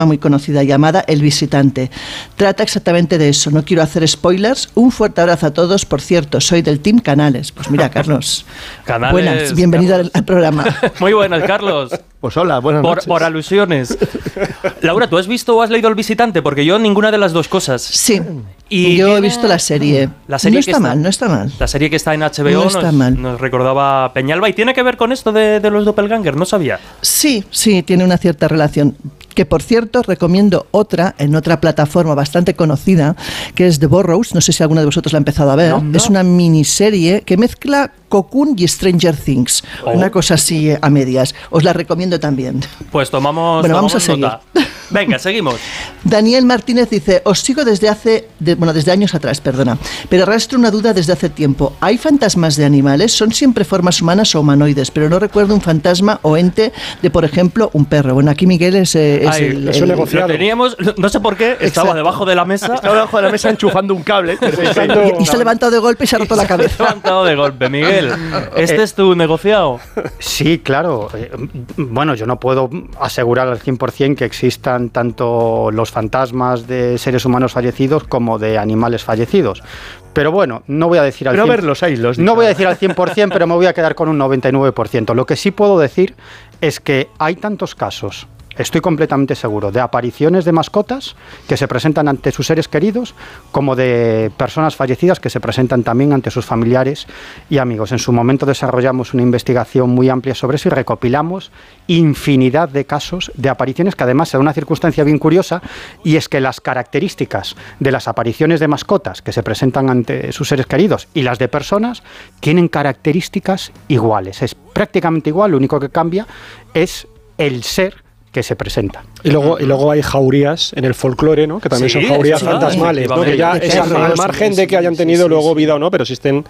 muy conocida llamada El Visitante. Trata exactamente de eso. No quiero hacer spoilers. Un fuerte abrazo a todos. Por cierto, soy del Team Canales. Pues mira, Carlos. Canales, buenas, bienvenido al programa. Muy buenas, Carlos. Pues hola, buenas noches. Por alusiones. Laura, ¿tú has visto o has leído El Visitante? Porque yo ninguna de las dos cosas. Sí, y yo he visto la serie. La serie no está mal, no está mal. La serie que está en HBO nos recordaba Peñalba. ¿Y tiene que ver con esto de los doppelganger? No sabía. Sí, tiene una cierta relación. Que, por cierto, recomiendo otra en otra plataforma bastante conocida, que es The Burrows. No sé si alguno de vosotros la ha empezado a ver. No. Es una miniserie que mezcla Cocoon y Stranger Things. Una cosa así a medias. Os la recomiendo también. Pues tomamos vamos a seguir. Nota. Venga, seguimos. Daniel Martínez dice: os sigo desde años atrás, perdona, pero arrastro una duda desde hace tiempo. ¿Hay fantasmas de animales? Son siempre formas humanas o humanoides, pero no recuerdo un fantasma o ente de, por ejemplo, un perro. Bueno, aquí Miguel es el negociado. Lo teníamos, no sé por qué, estaba debajo de la mesa. Estaba debajo de la mesa enchufando un cable. Y se ha levantado de golpe y se ha roto la cabeza. Se ha levantado de golpe, Miguel. ¿Este es tu negociado? Sí, claro. Bueno, yo no puedo asegurar al 100% que existan tanto los fantasmas de seres humanos fallecidos como de animales fallecidos. Pero bueno, no voy a decir al 100%. No voy a decir al 100%, pero me voy a quedar con un 99%. Lo que sí puedo decir es que hay tantos casos, estoy completamente seguro, de apariciones de mascotas que se presentan ante sus seres queridos, como de personas fallecidas que se presentan también ante sus familiares y amigos. En su momento desarrollamos una investigación muy amplia sobre eso y recopilamos infinidad de casos de apariciones que además se da una circunstancia bien curiosa, y es que las características de las apariciones de mascotas que se presentan ante sus seres queridos y las de personas tienen características iguales. Es prácticamente igual, lo único que cambia es el ser que se presenta. Y luego hay jaurías en el folclore, ¿no? Que también son jaurías fantasmales, ¿no? Que ya es al margen de que hayan tenido luego vida o no, pero existen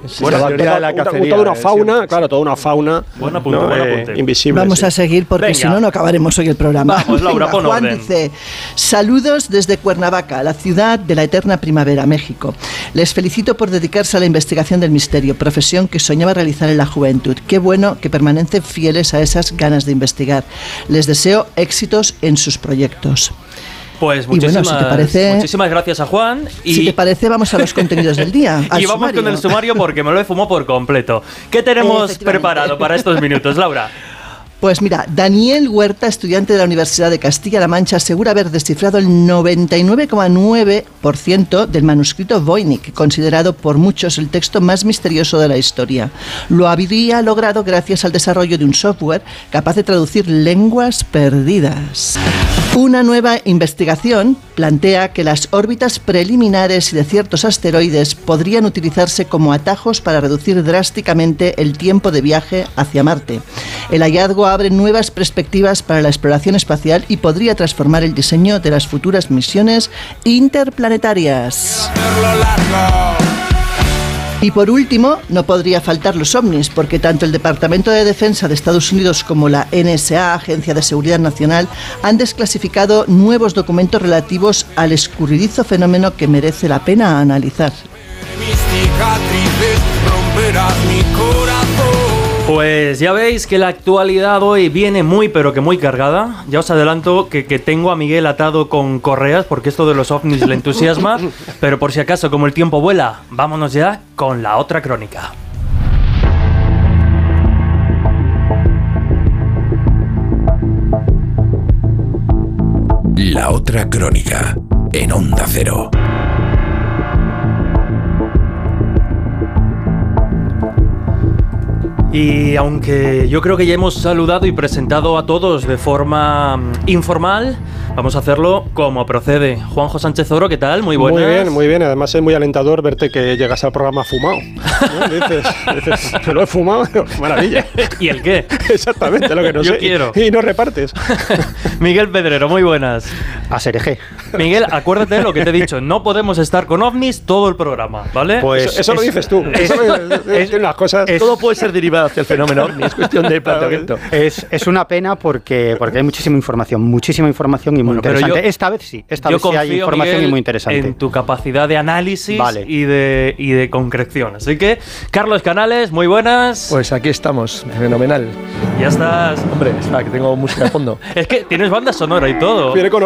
toda una fauna, toda una fauna invisible. Vamos a seguir porque si no acabaremos hoy el programa. Vamos, Laura, pon Juan orden. dice: saludos desde Cuernavaca, la ciudad de la eterna primavera, México. Les felicito por dedicarse a la investigación del misterio, profesión que soñaba realizar en la juventud. Qué bueno que permanecen fieles a esas ganas de investigar. Les deseo éxitos en sus proyectos. Pues muchísimas gracias a Juan. Y si te parece, vamos a los contenidos del día. Y vamos con el sumario porque me lo he fumado por completo. ¿Qué tenemos preparado para estos minutos, Laura? Pues mira, Daniel Huerta, estudiante de la Universidad de Castilla-La Mancha, asegura haber descifrado el 99,9% del manuscrito Voynich, considerado por muchos el texto más misterioso de la historia. Lo habría logrado gracias al desarrollo de un software capaz de traducir lenguas perdidas. Una nueva investigación plantea que las órbitas preliminares y de ciertos asteroides podrían utilizarse como atajos para reducir drásticamente el tiempo de viaje hacia Marte. El hallazgo abre nuevas perspectivas para la exploración espacial y podría transformar el diseño de las futuras misiones interplanetarias. Y por último, no podría faltar los ovnis, porque tanto el Departamento de Defensa de Estados Unidos como la NSA, Agencia de Seguridad Nacional, han desclasificado nuevos documentos relativos al escurridizo fenómeno que merece la pena analizar. Pues ya veis que la actualidad hoy viene muy pero que muy cargada. Ya os adelanto que tengo a Miguel atado con correas porque esto de los ovnis le entusiasma. Pero por si acaso, como el tiempo vuela, vámonos ya con la otra crónica. La otra crónica en Onda Cero. Y aunque yo creo que ya hemos saludado y presentado a todos de forma informal, vamos a hacerlo como procede. Juanjo Sánchez Oro, ¿qué tal? Muy buenas. Muy bien. Además es muy alentador verte que llegas al programa fumado, ¿no? Dices, ¿te lo he fumado? Maravilla. ¿Y el qué? Exactamente, lo que no yo sé. Quiero. Y no repartes. Miguel Pedrero, muy buenas. A Sereje. Miguel, acuérdate de lo que te he dicho. No podemos estar con ovnis todo el programa, ¿vale? Pues eso lo dices tú. Las cosas. Todo puede ser derivado hacia el fenómeno ovni. Es cuestión de planteamiento. Es una pena porque hay muchísima información y muy interesante. Esta vez sí hay información, Miguel, y muy interesante. En tu capacidad de análisis y de concreción. Así que, Carlos Canales, muy buenas. Pues aquí estamos, fenomenal. Ya estás. Hombre, espera, que tengo música de fondo. Es que tienes banda sonora y todo. Viene con